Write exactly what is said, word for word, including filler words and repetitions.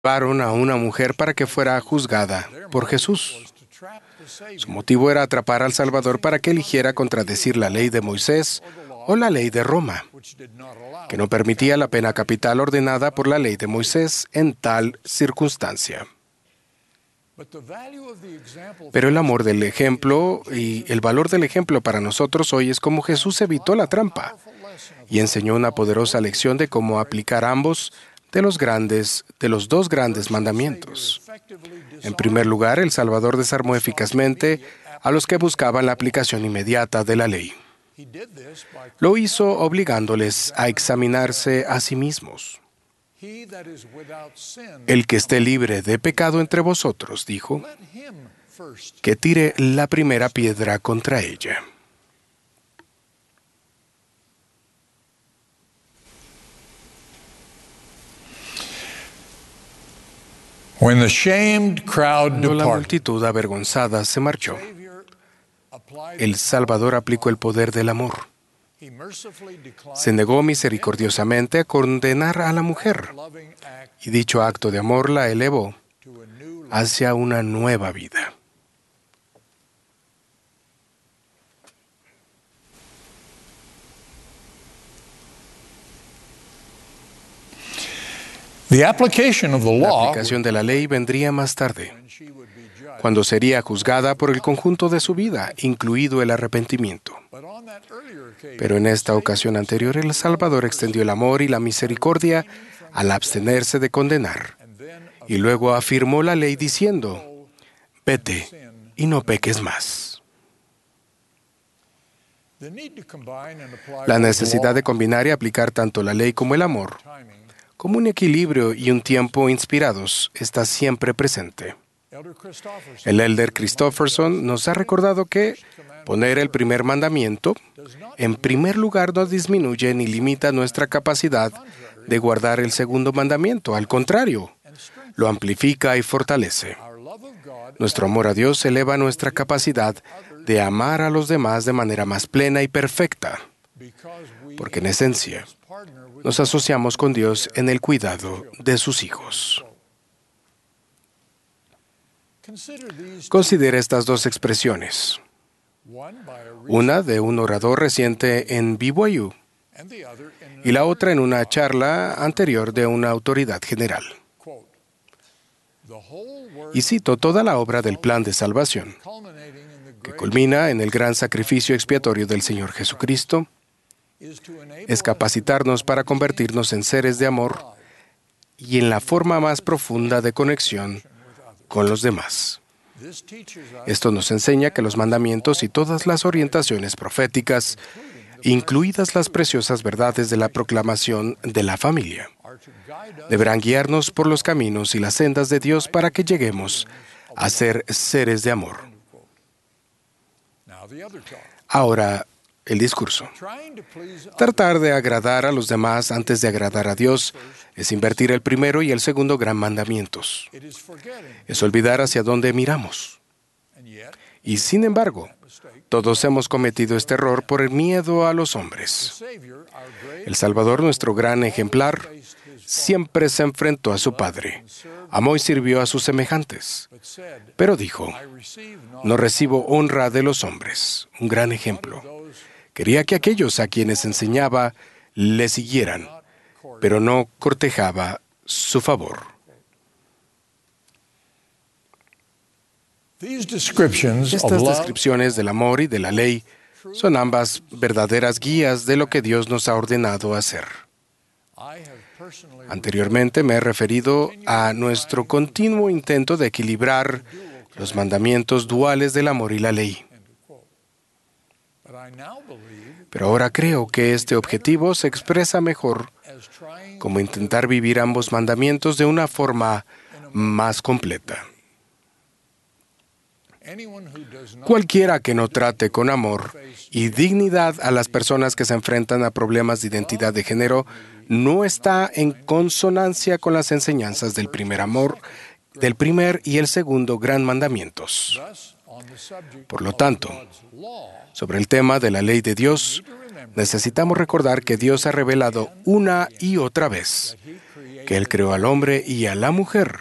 Llevaron a una mujer para que fuera juzgada por Jesús. Su motivo era atrapar al Salvador para que eligiera contradecir la ley de Moisés o la ley de Roma, que no permitía la pena capital ordenada por la ley de Moisés en tal circunstancia. Pero el amor del ejemplo y el valor del ejemplo para nosotros hoy es cómo Jesús evitó la trampa y enseñó una poderosa lección de cómo aplicar ambos de los grandes, de los dos grandes mandamientos. En primer lugar, el Salvador desarmó eficazmente a los que buscaban la aplicación inmediata de la ley. Lo hizo obligándoles a examinarse a sí mismos. El que esté libre de pecado entre vosotros, dijo, que tire la primera piedra contra ella. When the shamed crowd Cuando la departed, multitud avergonzada se marchó, el Salvador aplicó el poder del amor. Se negó misericordiosamente a condenar a la mujer, y dicho acto de amor la elevó hacia una nueva vida. the application of the La law aplicación de la ley vendría más tarde, cuando sería juzgada por el conjunto de su vida, incluido el arrepentimiento. Pero en esta ocasión anterior, el Salvador extendió el amor y la misericordia al abstenerse de condenar, y luego afirmó la ley diciendo, vete y no peques más. La necesidad de combinar y aplicar tanto la ley como el amor, como un equilibrio y un tiempo inspirados, está siempre presente. El elder Christofferson nos ha recordado que poner el primer mandamiento en primer lugar no disminuye ni limita nuestra capacidad de guardar el segundo mandamiento. Al contrario, lo amplifica y fortalece. Nuestro amor a Dios eleva nuestra capacidad de amar a los demás de manera más plena y perfecta, porque en esencia nos asociamos con Dios en el cuidado de sus hijos. Considera estas dos expresiones, una de un orador reciente en B Y U y la otra en una charla anterior de una autoridad general. Y cito toda la obra del plan de salvación, que culmina en el gran sacrificio expiatorio del Señor Jesucristo, es capacitarnos para convertirnos en seres de amor y en la forma más profunda de conexión con los demás. Esto nos enseña que los mandamientos y todas las orientaciones proféticas, incluidas las preciosas verdades de la proclamación de la familia, deberán guiarnos por los caminos y las sendas de Dios para que lleguemos a ser seres de amor. Ahora, el discurso. Tratar de agradar a los demás antes de agradar a Dios es invertir el primero y el segundo gran mandamientos. Es olvidar hacia dónde miramos. Y sin embargo, todos hemos cometido este error por el miedo a los hombres. El Salvador, nuestro gran ejemplar, siempre se enfrentó a su Padre, amó y sirvió a sus semejantes, pero dijo, no recibo honra de los hombres, un gran ejemplo. Quería que aquellos a quienes enseñaba le siguieran, pero no cortejaba su favor. Estas descripciones del amor y de la ley son ambas verdaderas guías de lo que Dios nos ha ordenado hacer. Anteriormente me he referido a nuestro continuo intento de equilibrar los mandamientos duales del amor y la ley. Pero ahora creo que este objetivo se expresa mejor como intentar vivir ambos mandamientos de una forma más completa. Cualquiera que no trate con amor y dignidad a las personas que se enfrentan a problemas de identidad de género no está en consonancia con las enseñanzas del primer amor, del primer y el segundo gran mandamientos. Por lo tanto, sobre el tema de la ley de Dios, necesitamos recordar que Dios ha revelado una y otra vez que Él creó al hombre y a la mujer